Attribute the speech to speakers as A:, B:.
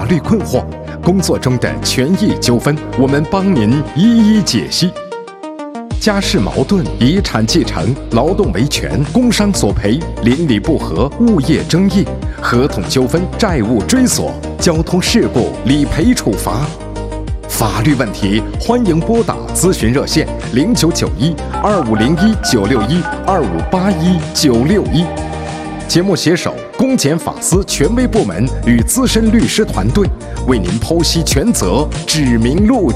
A: 律困惑，工作中的权益纠纷，我们帮您一一解析。家事矛盾、遗产继承、劳动维权、工伤索赔、邻里不和、物业争议、合同纠纷、债务追索、交通事故理赔处罚。法律问题，欢迎拨打咨询热线0991-2501-961-2581-961。节目携手公检法司权威部门与资深律师团队，为您剖析权责，指明路